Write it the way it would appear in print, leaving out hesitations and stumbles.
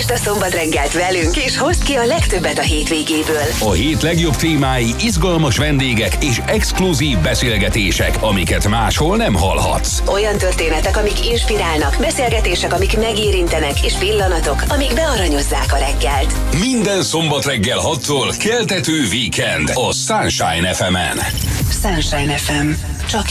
Töltsd a szombat reggelt velünk, és hozd ki a legtöbbet a hétvégéből. A hét legjobb témái, izgalmas vendégek és exkluzív beszélgetések, amiket máshol nem hallhatsz. Olyan történetek, amik inspirálnak, beszélgetések, amik megérintenek, és pillanatok, amik bearanyozzák a reggelt. Minden szombat reggel 6-tól keltető weekend a Sunshine FM-en. Sunshine FM.